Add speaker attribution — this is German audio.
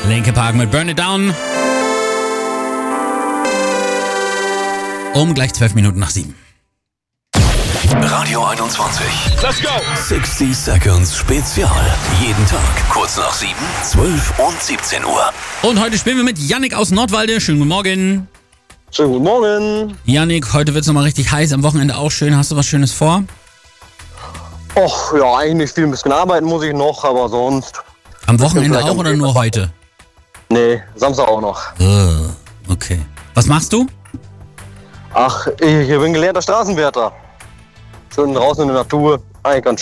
Speaker 1: Linkin Park mit Burn It Down. Um gleich 12 Minuten nach 7.
Speaker 2: Radio 21.
Speaker 3: Let's go!
Speaker 2: 60 Seconds Spezial. Jeden Tag kurz nach 7, 12 und 17 Uhr.
Speaker 1: Und heute spielen wir mit Yannick aus Nordwalde. Schönen guten Morgen.
Speaker 4: Schönen guten Morgen.
Speaker 1: Yannick, heute wird es nochmal richtig heiß. Am Wochenende auch schön. Hast du was Schönes vor?
Speaker 4: Och, ja, eigentlich nicht viel. Ein bisschen arbeiten muss ich noch, aber sonst...
Speaker 1: Am Wochenende auch oder nur heute?
Speaker 4: Nee, Samstag auch noch.
Speaker 1: Okay. Was machst du?
Speaker 4: Ach, ich bin gelernter Straßenwärter. Schön draußen in der Natur. Eigentlich ganz